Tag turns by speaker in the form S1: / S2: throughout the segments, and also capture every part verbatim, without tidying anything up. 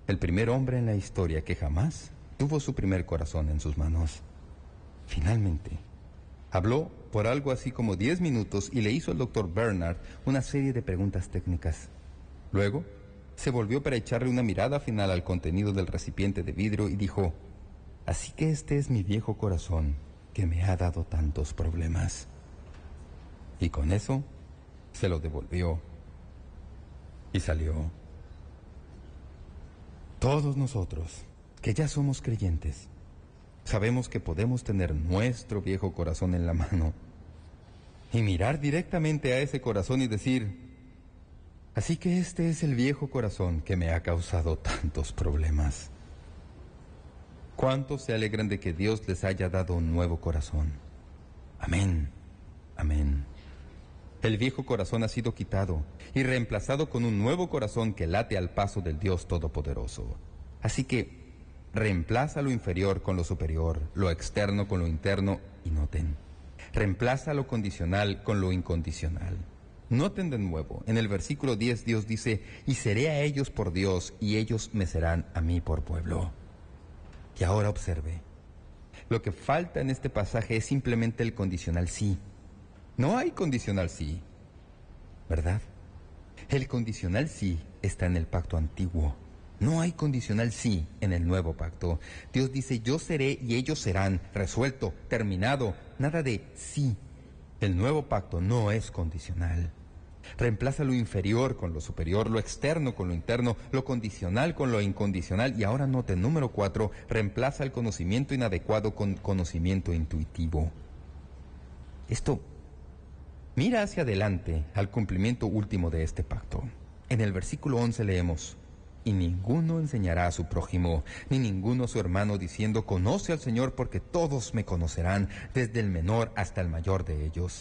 S1: el primer hombre en la historia que jamás tuvo su primer corazón en sus manos. Finalmente, habló por algo así como diez minutos y le hizo al doctor Bernard una serie de preguntas técnicas. Luego, se volvió para echarle una mirada final al contenido del recipiente de vidrio y dijo: así que este es mi viejo corazón que me ha dado tantos problemas. Y con eso, se lo devolvió y salió. Todos nosotros, que ya somos creyentes, sabemos que podemos tener nuestro viejo corazón en la mano y mirar directamente a ese corazón y decir: así que este es el viejo corazón que me ha causado tantos problemas. ¿Cuántos se alegran de que Dios les haya dado un nuevo corazón? Amén, amén. El viejo corazón ha sido quitado y reemplazado con un nuevo corazón que late al paso del Dios Todopoderoso. Así que reemplaza lo inferior con lo superior, lo externo con lo interno, y noten, reemplaza lo condicional con lo incondicional. Noten de nuevo, en el versículo diez Dios dice: y seré a ellos por Dios, y ellos me serán a mí por pueblo. Y ahora observe, lo que falta en este pasaje es simplemente el condicional sí. No hay condicional sí, ¿verdad? El condicional sí está en el pacto antiguo. No hay condicional sí en el nuevo pacto. Dios dice: yo seré y ellos serán, resuelto, terminado, nada de sí. El nuevo pacto no es condicional. Reemplaza lo inferior con lo superior, lo externo con lo interno, lo condicional con lo incondicional. Y ahora note, número cuatro, reemplaza el conocimiento inadecuado con conocimiento intuitivo. Esto mira hacia adelante al cumplimiento último de este pacto. En el versículo once leemos: y ninguno enseñará a su prójimo, ni ninguno a su hermano, diciendo: conoce al Señor, porque todos me conocerán, desde el menor hasta el mayor de ellos.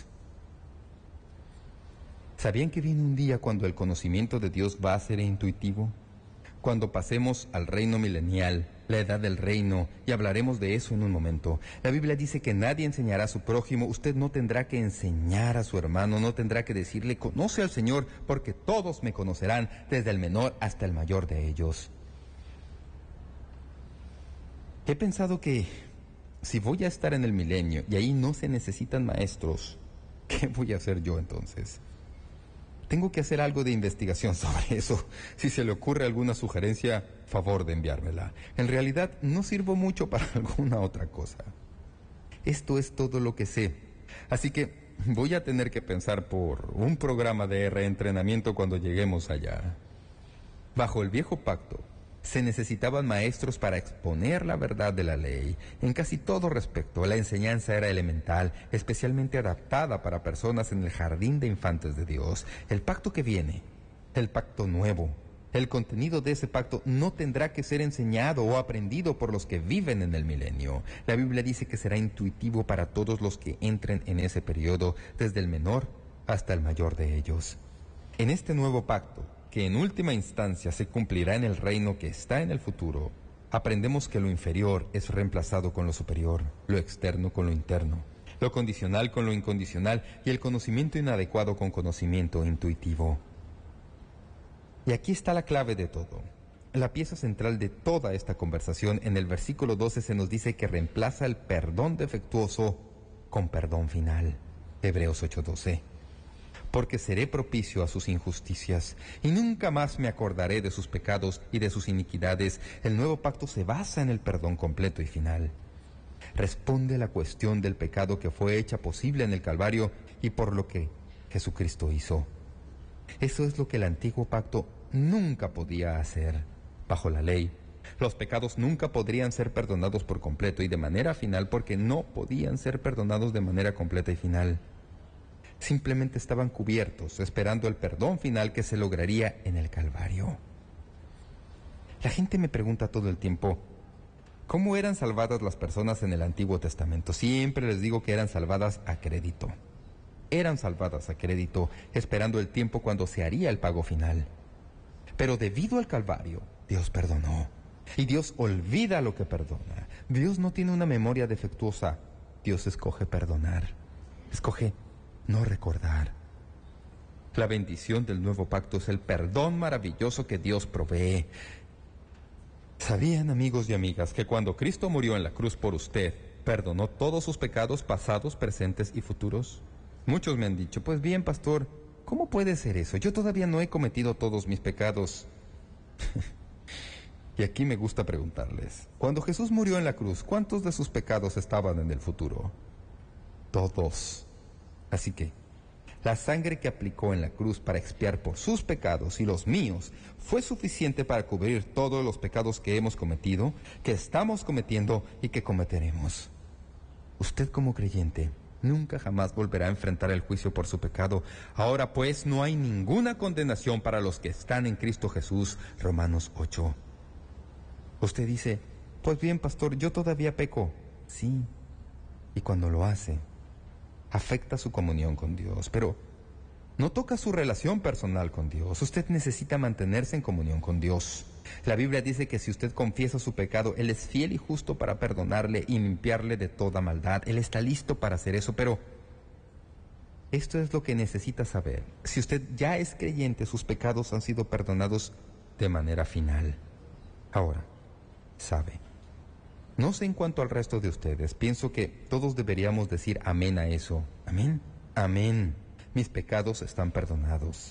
S1: ¿Sabían que viene un día cuando el conocimiento de Dios va a ser intuitivo? Cuando pasemos al reino milenial, la edad del reino, y hablaremos de eso en un momento. La Biblia dice que nadie enseñará a su prójimo. Usted no tendrá que enseñar a su hermano, no tendrá que decirle: conoce al Señor, porque todos me conocerán, desde el menor hasta el mayor de ellos. He pensado que si voy a estar en el milenio y ahí no se necesitan maestros, ¿qué voy a hacer yo entonces? Tengo que hacer algo de investigación sobre eso. Si se le ocurre alguna sugerencia, favor de enviármela. En realidad, no sirvo mucho para alguna otra cosa. Esto es todo lo que sé. Así que voy a tener que pensar por un programa de reentrenamiento cuando lleguemos allá. Bajo el viejo pacto, se necesitaban maestros para exponer la verdad de la ley. En casi todo respecto, la enseñanza era elemental, especialmente adaptada para personas en el jardín de infantes de Dios. El pacto que viene, el pacto nuevo, el contenido de ese pacto no tendrá que ser enseñado o aprendido por los que viven en el milenio. La Biblia dice que será intuitivo para todos los que entren en ese periodo, desde el menor hasta el mayor de ellos. En este nuevo pacto, que en última instancia se cumplirá en el reino que está en el futuro, aprendemos que lo inferior es reemplazado con lo superior, lo externo con lo interno, lo condicional con lo incondicional y el conocimiento inadecuado con conocimiento intuitivo. Y aquí está la clave de todo. La pieza central de toda esta conversación. En el versículo doce se nos dice que reemplaza el perdón defectuoso con perdón final. Hebreos ocho doce. Porque seré propicio a sus injusticias, y nunca más me acordaré de sus pecados y de sus iniquidades. El nuevo pacto se basa en el perdón completo y final. Responde a la cuestión del pecado que fue hecha posible en el Calvario y por lo que Jesucristo hizo. Eso es lo que el antiguo pacto nunca podía hacer. Bajo la ley, los pecados nunca podrían ser perdonados por completo y de manera final, porque no podían ser perdonados de manera completa y final. Simplemente estaban cubiertos, esperando el perdón final que se lograría en el Calvario. La gente me pregunta todo el tiempo: ¿cómo eran salvadas las personas en el Antiguo Testamento? Siempre les digo que eran salvadas a crédito. Eran salvadas a crédito, esperando el tiempo cuando se haría el pago final. Pero debido al Calvario, Dios perdonó. Y Dios olvida lo que perdona. Dios no tiene una memoria defectuosa. Dios escoge perdonar. Escoge no recordar. La bendición del nuevo pacto es el perdón maravilloso que Dios provee. ¿Sabían, amigos y amigas, que cuando Cristo murió en la cruz por usted, perdonó todos sus pecados pasados, presentes y futuros? Muchos me han dicho, pues bien, pastor, ¿cómo puede ser eso? Yo todavía no he cometido todos mis pecados. Y aquí me gusta preguntarles, cuando Jesús murió en la cruz, ¿cuántos de sus pecados estaban en el futuro? Todos. Así que, la sangre que aplicó en la cruz para expiar por sus pecados y los míos fue suficiente para cubrir todos los pecados que hemos cometido, que estamos cometiendo y que cometeremos. Usted como creyente nunca jamás volverá a enfrentar el juicio por su pecado. Ahora pues no hay ninguna condenación para los que están en Cristo Jesús. Romanos ocho. Usted dice, pues bien, pastor, yo todavía peco. Sí, y cuando lo hace, afecta su comunión con Dios, pero no toca su relación personal con Dios. Usted necesita mantenerse en comunión con Dios. La Biblia dice que si usted confiesa su pecado, Él es fiel y justo para perdonarle y limpiarle de toda maldad. Él está listo para hacer eso, pero esto es lo que necesita saber. Si usted ya es creyente, sus pecados han sido perdonados de manera final. Ahora, sabe, no sé en cuanto al resto de ustedes, pienso que todos deberíamos decir amén a eso. Amén, amén. Mis pecados están perdonados.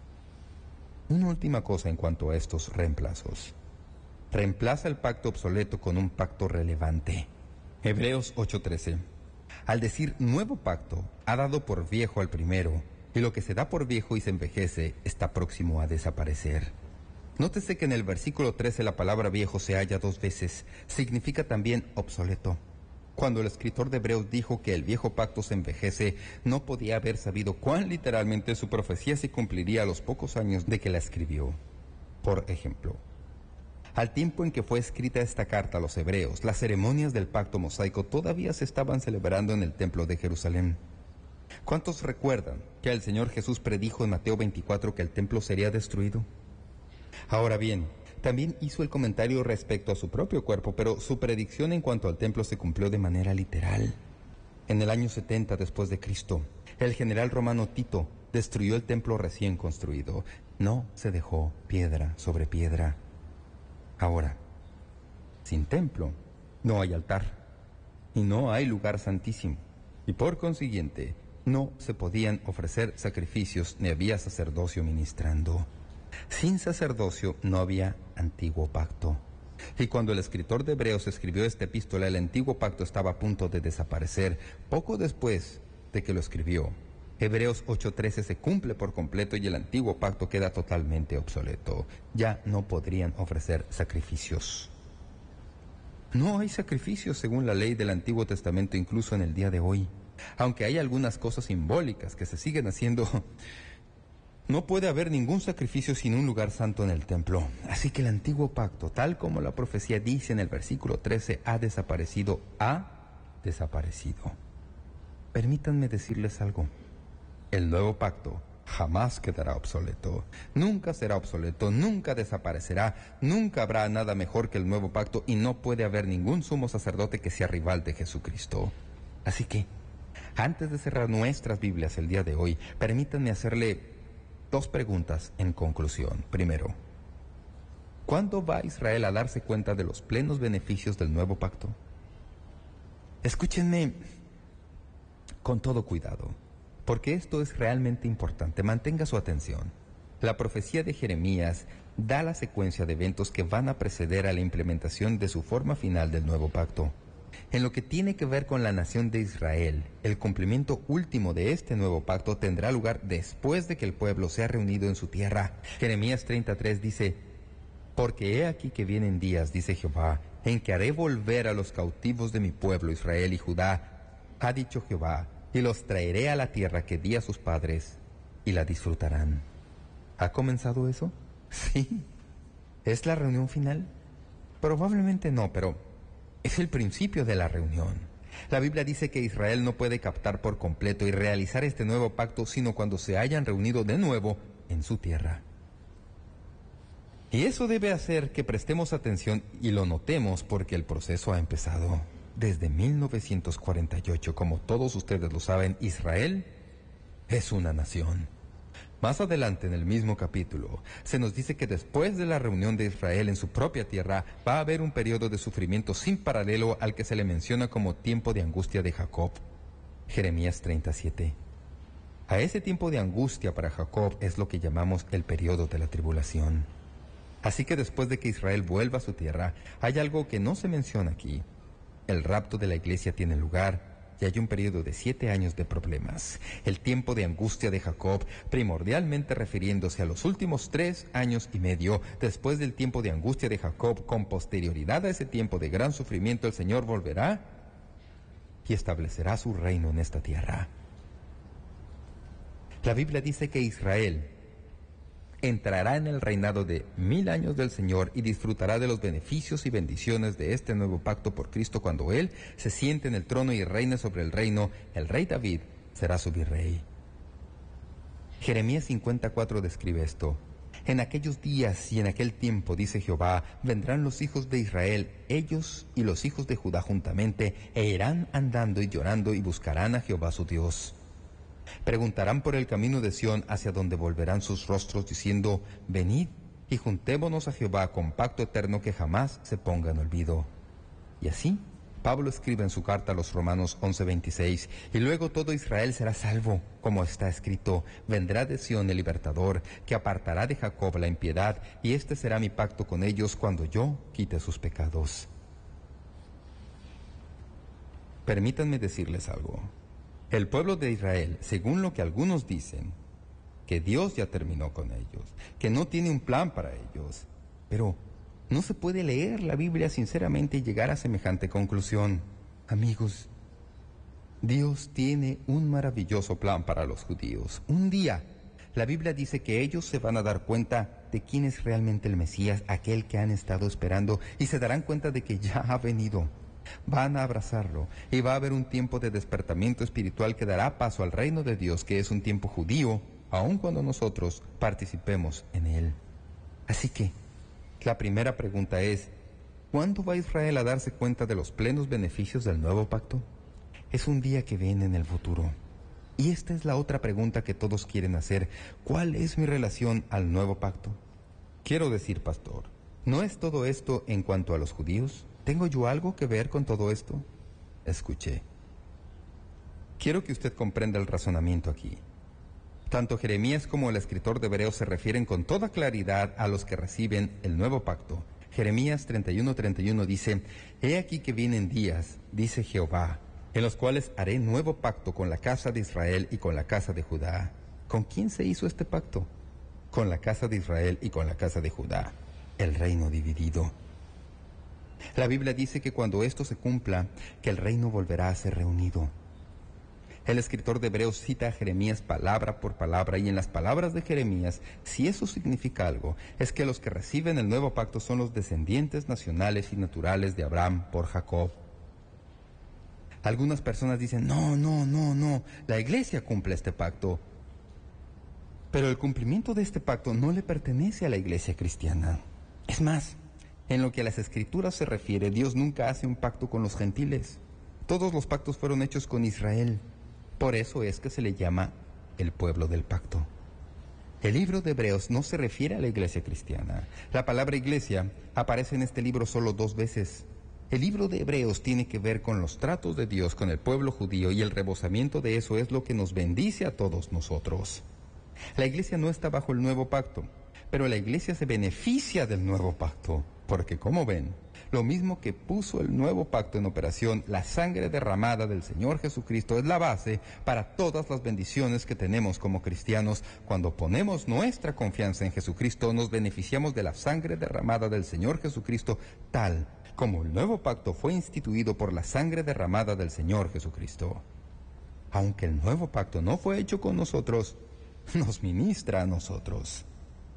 S1: Una última cosa en cuanto a estos reemplazos. Reemplaza el pacto obsoleto con un pacto relevante. Hebreos ocho trece. Al decir nuevo pacto, ha dado por viejo al primero, y lo que se da por viejo y se envejece está próximo a desaparecer. Nótese que en el versículo trece la palabra viejo se halla dos veces. Significa también obsoleto. Cuando el escritor de Hebreos dijo que el viejo pacto se envejece, no podía haber sabido cuán literalmente su profecía se cumpliría a los pocos años de que la escribió. Por ejemplo, al tiempo en que fue escrita esta carta a los hebreos, las ceremonias del pacto mosaico todavía se estaban celebrando en el templo de Jerusalén. ¿Cuántos recuerdan que el Señor Jesús predijo en Mateo veinticuatro que el templo sería destruido? Ahora bien, también hizo el comentario respecto a su propio cuerpo, pero su predicción en cuanto al templo se cumplió de manera literal. En el año setenta después de Cristo, el general romano Tito destruyó el templo recién construido. No se dejó piedra sobre piedra. Ahora, sin templo, no hay altar y no hay lugar santísimo. Y por consiguiente, no se podían ofrecer sacrificios ni había sacerdocio ministrando. Sin sacerdocio no había antiguo pacto. Y cuando el escritor de Hebreos escribió esta epístola, el antiguo pacto estaba a punto de desaparecer. Poco después de que lo escribió, Hebreos ocho trece se cumple por completo y el antiguo pacto queda totalmente obsoleto. Ya no podrían ofrecer sacrificios. No hay sacrificios según la ley del Antiguo Testamento incluso en el día de hoy. Aunque hay algunas cosas simbólicas que se siguen haciendo, no puede haber ningún sacrificio sin un lugar santo en el templo. Así que el antiguo pacto, tal como la profecía dice en el versículo trece, ha desaparecido, ha desaparecido. Permítanme decirles algo. El nuevo pacto jamás quedará obsoleto. Nunca será obsoleto, nunca desaparecerá, nunca habrá nada mejor que el nuevo pacto y no puede haber ningún sumo sacerdote que sea rival de Jesucristo. Así que, antes de cerrar nuestras Biblias el día de hoy, permítanme hacerle dos preguntas en conclusión. Primero, ¿cuándo va Israel a darse cuenta de los plenos beneficios del nuevo pacto? Escúchenme con todo cuidado, porque esto es realmente importante. Mantenga su atención. La profecía de Jeremías da la secuencia de eventos que van a preceder a la implementación de su forma final del nuevo pacto. En lo que tiene que ver con la nación de Israel, el cumplimiento último de este nuevo pacto tendrá lugar después de que el pueblo sea reunido en su tierra. Jeremías treinta y tres dice, porque he aquí que vienen días, dice Jehová, en que haré volver a los cautivos de mi pueblo Israel y Judá, ha dicho Jehová, y los traeré a la tierra que di a sus padres, y la disfrutarán. ¿Ha comenzado eso? Sí. ¿Es la reunión final? Probablemente no, pero es el principio de la reunión. La Biblia dice que Israel no puede captar por completo y realizar este nuevo pacto sino cuando se hayan reunido de nuevo en su tierra. Y eso debe hacer que prestemos atención y lo notemos porque el proceso ha empezado. Desde mil novecientos cuarenta y ocho, como todos ustedes lo saben, Israel es una nación. Más adelante en el mismo capítulo, se nos dice que después de la reunión de Israel en su propia tierra, va a haber un periodo de sufrimiento sin paralelo al que se le menciona como tiempo de angustia de Jacob. Jeremías treinta y siete. A ese tiempo de angustia para Jacob es lo que llamamos el periodo de la tribulación. Así que después de que Israel vuelva a su tierra, hay algo que no se menciona aquí. El rapto de la iglesia tiene lugar y hay un periodo de siete años de problemas. El tiempo de angustia de Jacob, primordialmente refiriéndose a los últimos tres años y medio. Después del tiempo de angustia de Jacob, con posterioridad a ese tiempo de gran sufrimiento, el Señor volverá y establecerá su reino en esta tierra. La Biblia dice que Israel entrará en el reinado de mil años del Señor y disfrutará de los beneficios y bendiciones de este nuevo pacto por Cristo cuando Él se siente en el trono y reine sobre el reino. El rey David será su virrey. Jeremías cincuenta y cuatro describe esto. En aquellos días y en aquel tiempo, dice Jehová, vendrán los hijos de Israel, ellos y los hijos de Judá juntamente, e irán andando y llorando y buscarán a Jehová su Dios. Preguntarán por el camino de Sión, hacia donde volverán sus rostros, diciendo, venid y juntémonos a Jehová con pacto eterno que jamás se ponga en olvido. Y así, Pablo escribe en su carta a los Romanos once veintiséis, y luego todo Israel será salvo, como está escrito, vendrá de Sión el libertador, que apartará de Jacob la impiedad, y este será mi pacto con ellos cuando yo quite sus pecados. Permítanme decirles algo. El pueblo de Israel, según lo que algunos dicen, que Dios ya terminó con ellos, que no tiene un plan para ellos, pero no se puede leer la Biblia sinceramente y llegar a semejante conclusión. Amigos, Dios tiene un maravilloso plan para los judíos. Un día, la Biblia dice que ellos se van a dar cuenta de quién es realmente el Mesías, aquel que han estado esperando, y se darán cuenta de que ya ha venido. Van a abrazarlo y va a haber un tiempo de despertamiento espiritual que dará paso al reino de Dios, que es un tiempo judío, aun cuando nosotros participemos en él. Así que, la primera pregunta es, ¿cuándo va Israel a darse cuenta de los plenos beneficios del nuevo pacto? Es un día que viene en el futuro. Y esta es la otra pregunta que todos quieren hacer. ¿Cuál es mi relación al nuevo pacto? Quiero decir, pastor, ¿no es todo esto en cuanto a los judíos? ¿Tengo yo algo que ver con todo esto? Escuché. Quiero que usted comprenda el razonamiento aquí. Tanto Jeremías como el escritor de Hebreos se refieren con toda claridad a los que reciben el nuevo pacto. Jeremías treinta y uno treinta y uno dice, «He aquí que vienen días, dice Jehová, en los cuales haré nuevo pacto con la casa de Israel y con la casa de Judá». ¿Con quién se hizo este pacto? Con la casa de Israel y con la casa de Judá, el reino dividido. La Biblia dice que cuando esto se cumpla, que el reino volverá a ser reunido. El escritor de Hebreos cita a Jeremías palabra por palabra, y en las palabras de Jeremías, si eso significa algo, es que los que reciben el nuevo pacto son los descendientes nacionales y naturales de Abraham por Jacob. Algunas personas dicen, no, no, no, no, la iglesia cumple este pacto. Pero el cumplimiento de este pacto no le pertenece a la iglesia cristiana. Es más, en lo que a las escrituras se refiere, Dios nunca hace un pacto con los gentiles. Todos los pactos fueron hechos con Israel. Por eso es que se le llama el pueblo del pacto. El libro de Hebreos no se refiere a la iglesia cristiana. La palabra iglesia aparece en este libro solo dos veces. El libro de Hebreos tiene que ver con los tratos de Dios con el pueblo judío, y el rebosamiento de eso es lo que nos bendice a todos nosotros. La iglesia no está bajo el nuevo pacto, pero la iglesia se beneficia del nuevo pacto. Porque, como ven, lo mismo que puso el nuevo pacto en operación, la sangre derramada del Señor Jesucristo es la base para todas las bendiciones que tenemos como cristianos. Cuando ponemos nuestra confianza en Jesucristo, nos beneficiamos de la sangre derramada del Señor Jesucristo, tal como el nuevo pacto fue instituido por la sangre derramada del Señor Jesucristo. Aunque el nuevo pacto no fue hecho con nosotros, nos ministra a nosotros.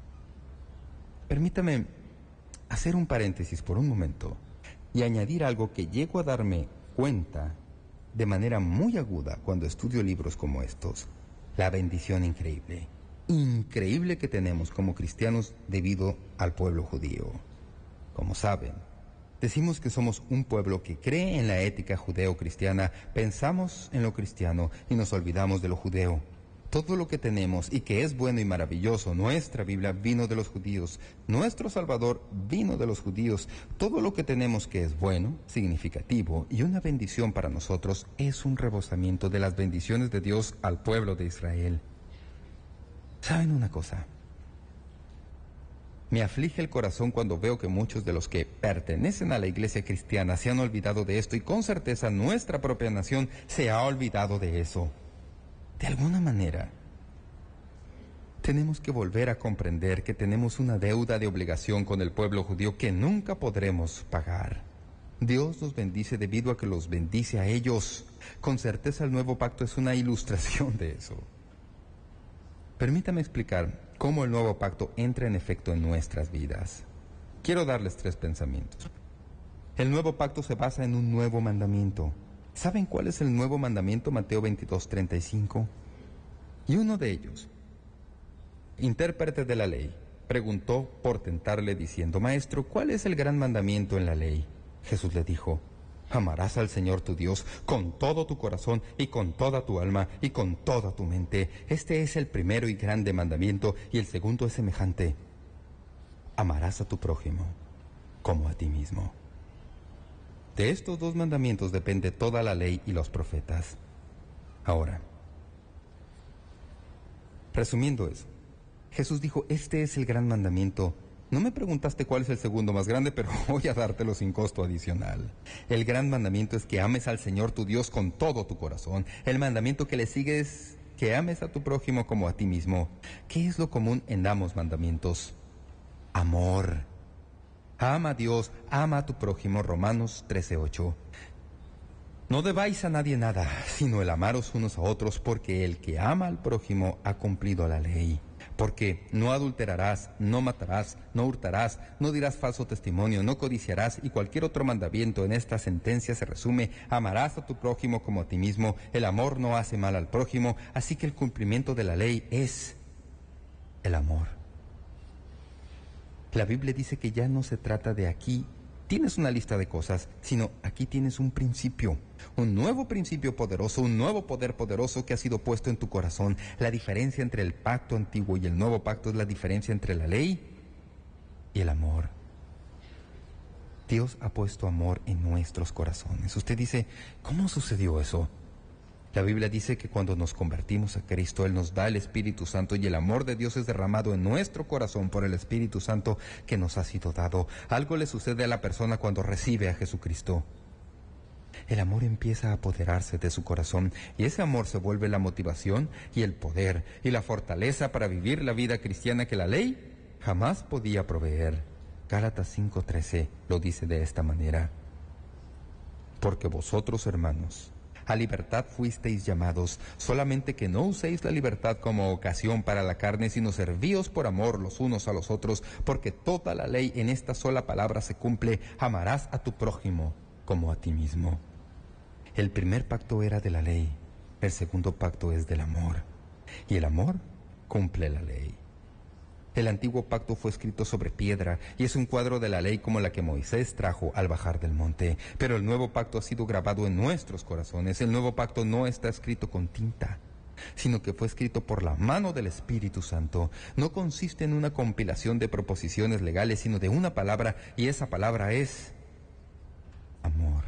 S1: Permítame hacer un paréntesis por un momento y añadir algo que llego a darme cuenta de manera muy aguda cuando estudio libros como estos. La bendición increíble, increíble que tenemos como cristianos debido al pueblo judío. Como saben, decimos que somos un pueblo que cree en la ética judeo-cristiana, pensamos en lo cristiano y nos olvidamos de lo judeo. Todo lo que tenemos y que es bueno y maravilloso, nuestra Biblia vino de los judíos, nuestro Salvador vino de los judíos. Todo lo que tenemos que es bueno, significativo y una bendición para nosotros es un rebosamiento de las bendiciones de Dios al pueblo de Israel. ¿Saben una cosa? Me aflige el corazón cuando veo que muchos de los que pertenecen a la iglesia cristiana se han olvidado de esto y con certeza nuestra propia nación se ha olvidado de eso. De alguna manera, tenemos que volver a comprender que tenemos una deuda de obligación con el pueblo judío que nunca podremos pagar. Dios nos bendice debido a que los bendice a ellos. Con certeza el nuevo pacto es una ilustración de eso. Permítame explicar cómo el nuevo pacto entra en efecto en nuestras vidas. Quiero darles tres pensamientos. El nuevo pacto se basa en un nuevo mandamiento. ¿Saben cuál es el nuevo mandamiento? Mateo veintidós, treinta y cinco. Y uno de ellos, intérprete de la ley, preguntó por tentarle diciendo: Maestro, ¿cuál es el gran mandamiento en la ley? Jesús le dijo: amarás al Señor tu Dios con todo tu corazón y con toda tu alma y con toda tu mente. Este es el primero y grande mandamiento, y el segundo es semejante: amarás a tu prójimo como a ti mismo. De estos dos mandamientos depende toda la ley y los profetas. Ahora, resumiendo eso, Jesús dijo: este es el gran mandamiento. No me preguntaste cuál es el segundo más grande, pero voy a dártelo sin costo adicional. El gran mandamiento es que ames al Señor tu Dios con todo tu corazón. El mandamiento que le sigue es que ames a tu prójimo como a ti mismo. ¿Qué es lo común en ambos mandamientos? Amor. Ama a Dios, ama a tu prójimo. Romanos trece, ocho. No debáis a nadie nada, sino el amaros unos a otros, porque el que ama al prójimo ha cumplido la ley. Porque no adulterarás, no matarás, no hurtarás, no dirás falso testimonio, no codiciarás, y cualquier otro mandamiento en esta sentencia se resume: amarás a tu prójimo como a ti mismo. El amor no hace mal al prójimo, así que el cumplimiento de la ley es el amor. La Biblia dice que ya no se trata de aquí tienes una lista de cosas, sino aquí tienes un principio, un nuevo principio poderoso, un nuevo poder poderoso que ha sido puesto en tu corazón. La diferencia entre el pacto antiguo y el nuevo pacto es la diferencia entre la ley y el amor. Dios ha puesto amor en nuestros corazones. Usted dice: ¿cómo sucedió eso? La Biblia dice que cuando nos convertimos a Cristo, Él nos da el Espíritu Santo, y el amor de Dios es derramado en nuestro corazón por el Espíritu Santo que nos ha sido dado. Algo le sucede a la persona cuando recibe a Jesucristo. El amor empieza a apoderarse de su corazón, y ese amor se vuelve la motivación y el poder y la fortaleza para vivir la vida cristiana que la ley jamás podía proveer. Gálatas cinco trece lo dice de esta manera: porque vosotros, hermanos, a libertad fuisteis llamados, solamente que no uséis la libertad como ocasión para la carne, sino servíos por amor los unos a los otros, porque toda la ley en esta sola palabra se cumple: amarás a tu prójimo como a ti mismo. El primer pacto era de la ley, el segundo pacto es del amor, y el amor cumple la ley. El antiguo pacto fue escrito sobre piedra y es un cuadro de la ley como la que Moisés trajo al bajar del monte. Pero el nuevo pacto ha sido grabado en nuestros corazones. El nuevo pacto no está escrito con tinta, sino que fue escrito por la mano del Espíritu Santo. No consiste en una compilación de proposiciones legales, sino de una palabra, y esa palabra es amor.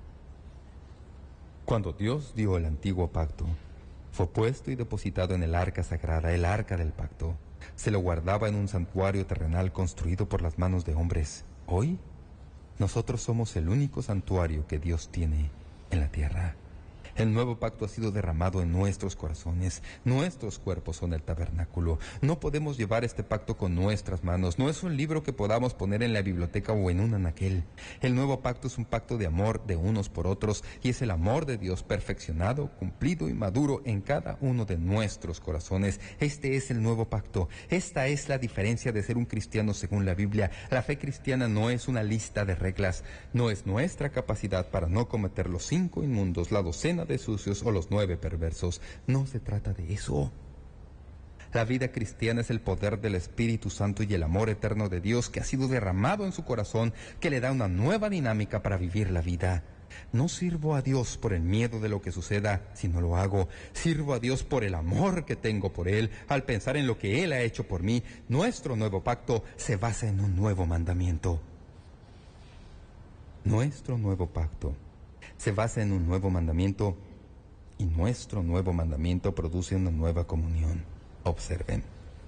S1: Cuando Dios dio el antiguo pacto, fue puesto y depositado en el arca sagrada, el arca del pacto. Se lo guardaba en un santuario terrenal construido por las manos de hombres. Hoy, nosotros somos el único santuario que Dios tiene en la tierra. El nuevo pacto ha sido derramado en nuestros corazones. Nuestros cuerpos son el tabernáculo. No podemos llevar este pacto con nuestras manos. No es un libro que podamos poner en la biblioteca o en un anaquel. El nuevo pacto es un pacto de amor de unos por otros, y es el amor de Dios perfeccionado, cumplido y maduro en cada uno de nuestros corazones. Este es el nuevo pacto. Esta es la diferencia de ser un cristiano según la Biblia. La fe cristiana no es una lista de reglas. No es nuestra capacidad para no cometer los cinco inmundos, la docena de sucios o los nueve perversos. No se trata de eso. La vida cristiana es el poder del Espíritu Santo y el amor eterno de Dios que ha sido derramado en su corazón, que le da una nueva dinámica para vivir la vida. No sirvo a Dios por el miedo de lo que suceda, sino lo hago. Sirvo a Dios por el amor que tengo por Él, al pensar en lo que Él ha hecho por mí. Nuestro nuevo pacto se basa en un nuevo mandamiento. Nuestro nuevo pacto se basa en un nuevo mandamiento y nuestro nuevo mandamiento produce una nueva comunión. Observen.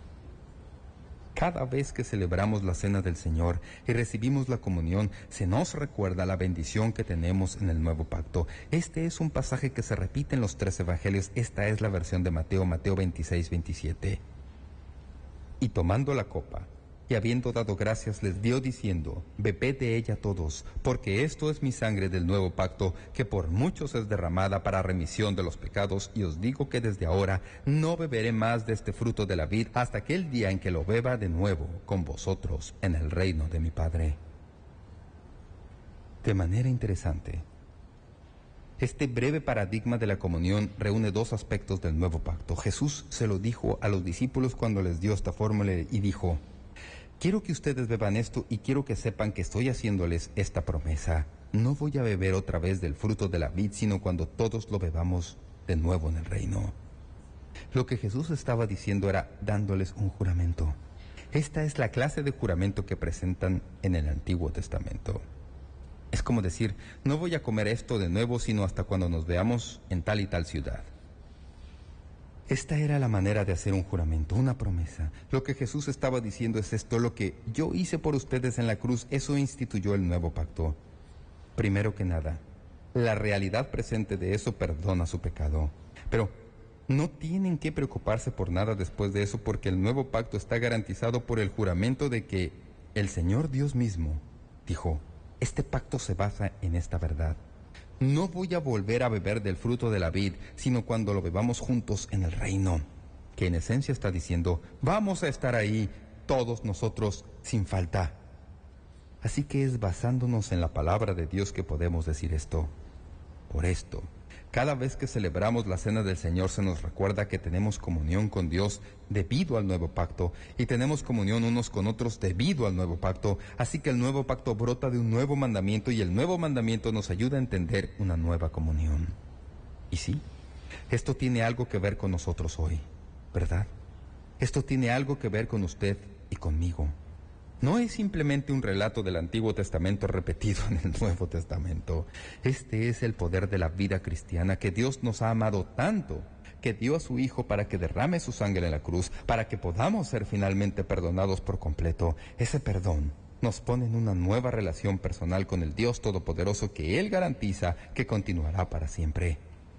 S1: Cada vez que celebramos la cena del Señor y recibimos la comunión, se nos recuerda la bendición que tenemos en el nuevo pacto. Este es un pasaje que se repite en los tres evangelios. Esta es la versión de Mateo, Mateo veintiséis, veintisiete. Y tomando la copa, y habiendo dado gracias, les dio diciendo: bebed de ella todos, porque esto es mi sangre del nuevo pacto, que por muchos es derramada para remisión de los pecados, y os digo que desde ahora no beberé más de este fruto de la vid hasta aquel día en que lo beba de nuevo con vosotros en el reino de mi Padre. De manera interesante, este breve paradigma de la comunión reúne dos aspectos del nuevo pacto. Jesús se lo dijo a los discípulos cuando les dio esta fórmula y dijo: quiero que ustedes beban esto y quiero que sepan que estoy haciéndoles esta promesa. No voy a beber otra vez del fruto de la vid, sino cuando todos lo bebamos de nuevo en el reino. Lo que Jesús estaba diciendo era dándoles un juramento. Esta es la clase de juramento que presentan en el Antiguo Testamento. Es como decir: no voy a comer esto de nuevo sino hasta cuando nos veamos en tal y tal ciudad. Esta era la manera de hacer un juramento, una promesa. Lo que Jesús estaba diciendo es esto: lo que yo hice por ustedes en la cruz, eso instituyó el nuevo pacto. Primero que nada, la realidad presente de eso perdona su pecado. Pero no tienen que preocuparse por nada después de eso, porque el nuevo pacto está garantizado por el juramento de que el Señor Dios mismo dijo: este pacto se basa en esta verdad. No voy a volver a beber del fruto de la vid, sino cuando lo bebamos juntos en el reino. Que en esencia está diciendo: vamos a estar ahí, todos nosotros, sin falta. Así que es basándonos en la palabra de Dios que podemos decir esto. Por esto, cada vez que celebramos la cena del Señor se nos recuerda que tenemos comunión con Dios debido al nuevo pacto, y tenemos comunión unos con otros debido al nuevo pacto. Así que el nuevo pacto brota de un nuevo mandamiento, y el nuevo mandamiento nos ayuda a entender una nueva comunión. Y sí, esto tiene algo que ver con nosotros hoy, ¿verdad? Esto tiene algo que ver con usted y conmigo. No es simplemente un relato del Antiguo Testamento repetido en el Nuevo Testamento. Este es el poder de la vida cristiana, que Dios nos ha amado tanto, que dio a su Hijo para que derrame su sangre en la cruz, para que podamos ser finalmente perdonados por completo. Ese perdón nos pone en una nueva relación personal con el Dios Todopoderoso, que Él garantiza que continuará para siempre.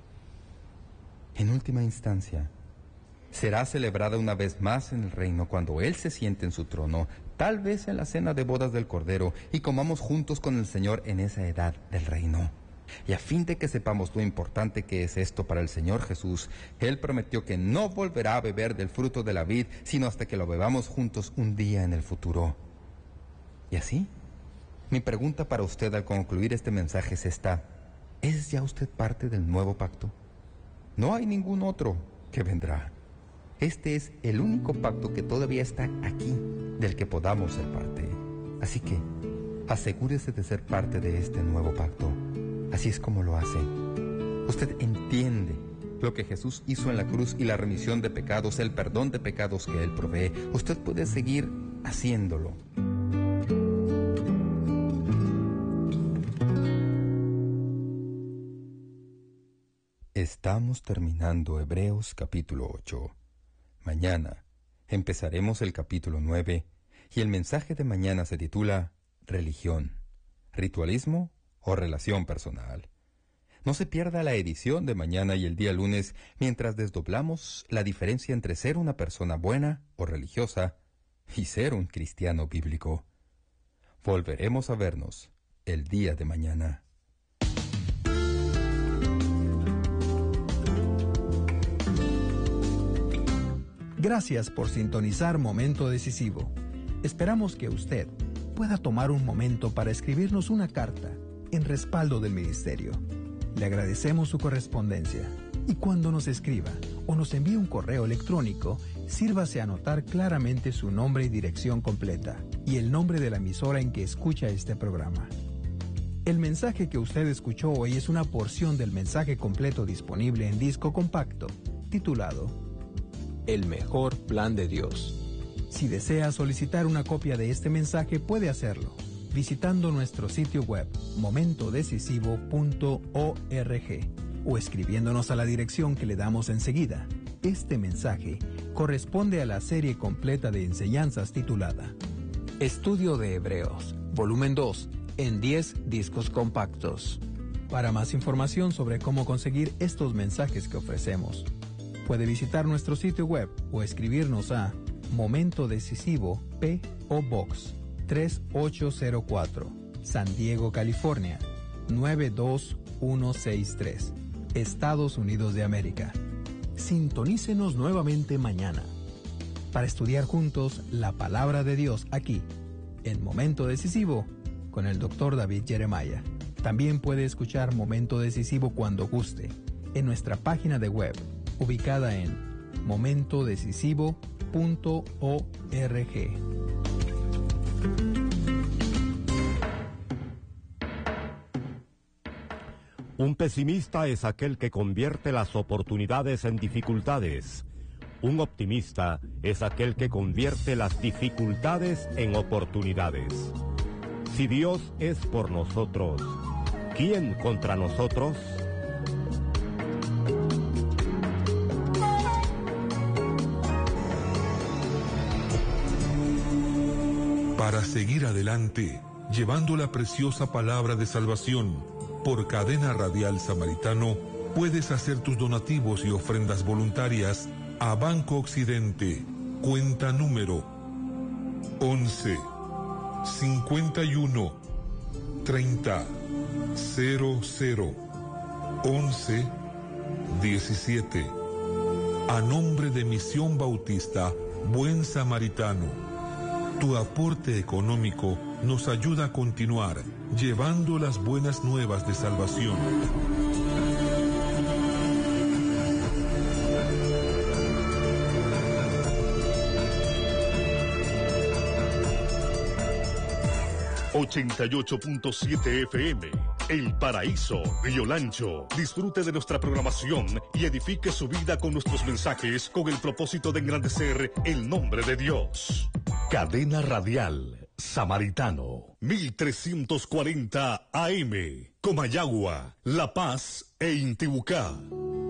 S1: En última instancia, será celebrada una vez más en el reino cuando Él se siente en su trono, tal vez en la cena de bodas del Cordero, y comamos juntos con el Señor en esa edad del reino. Y a fin de que sepamos lo importante que es esto para el Señor Jesús, Él prometió que no volverá a beber del fruto de la vid, sino hasta que lo bebamos juntos un día en el futuro. ¿Y así? Mi pregunta para usted al concluir este mensaje es esta: ¿es ya usted parte del nuevo pacto? No hay ningún otro que vendrá. Este es el único pacto que todavía está aquí, del que podamos ser parte. Así que, asegúrese de ser parte de este nuevo pacto. Así es como lo hace. Usted entiende lo que Jesús hizo en la cruz y la remisión de pecados, el perdón de pecados que Él provee. Usted puede seguir haciéndolo. Estamos terminando Hebreos capítulo ocho. Mañana empezaremos el capítulo nueve, y el mensaje de mañana se titula Religión, Ritualismo o Relación Personal. No se pierda la edición de mañana y el día lunes, mientras desdoblamos la diferencia entre ser una persona buena o religiosa y ser un cristiano bíblico. Volveremos a vernos el día de mañana.
S2: Gracias por sintonizar Momento Decisivo. Esperamos que usted pueda tomar un momento para escribirnos una carta en respaldo del ministerio. Le agradecemos su correspondencia, y cuando nos escriba o nos envíe un correo electrónico, sírvase a anotar claramente su nombre y dirección completa y el nombre de la emisora en que escucha este programa. El mensaje que usted escuchó hoy es una porción del mensaje completo disponible en disco compacto, titulado El mejor plan de Dios. Si desea solicitar una copia de este mensaje, puede hacerlo visitando nuestro sitio web momento decisivo punto org o escribiéndonos a la dirección que le damos enseguida. Este mensaje corresponde a la serie completa de enseñanzas titulada Estudio de Hebreos, volumen dos, en diez discos compactos. Para más información sobre cómo conseguir estos mensajes que ofrecemos, puede visitar nuestro sitio web o escribirnos a Momento Decisivo P O Box tres ocho cero cuatro, San Diego, California nueve dos uno seis tres, Estados Unidos de América. Sintonícenos nuevamente mañana para estudiar juntos la palabra de Dios aquí, en Momento Decisivo, con el doctor David Jeremiah. También puede escuchar Momento Decisivo cuando guste, en nuestra página de web, ubicada en momento decisivo punto org.
S3: Un pesimista es aquel que convierte las oportunidades en dificultades. Un optimista es aquel que convierte las dificultades en oportunidades. Si Dios es por nosotros, ¿quién contra nosotros?
S4: Para seguir adelante, llevando la preciosa palabra de salvación, por Cadena Radial Samaritano, puedes hacer tus donativos y ofrendas voluntarias a Banco Occidente, cuenta número once, cincuenta y uno, treinta, cero cero, once, diecisiete. A nombre de Misión Bautista Buen Samaritano. Tu aporte económico nos ayuda a continuar llevando las buenas nuevas de salvación.
S5: ochenta y ocho punto siete F M, El Paraíso, Río Lancho. Disfrute de nuestra programación y edifique su vida con nuestros mensajes con el propósito de engrandecer el nombre de Dios. Cadena Radial Samaritano, mil trescientos cuarenta A M, Comayagua, La Paz e Intibucá.